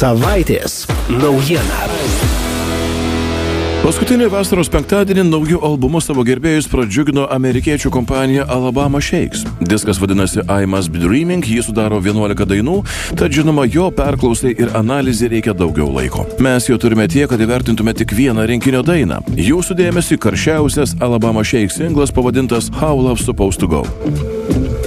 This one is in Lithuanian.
Savaitės naujiena. Paskutinį vasaros penktadienį naujų albumų savo gerbėjus pradžiugino amerikiečių kompanija Alabama Shakes. Diskas vadinasi I Must Be Dreaming, jį sudaro 11 dainų, tad žinoma, jo perklausai ir analizai reikia daugiau laiko. Mes jo turime tiek, kad įvertintume tik vieną rinkinio dainą. Jūsų dėmesį karščiausias Alabama Shakes singlas pavadintas How Love's Supposed to Go.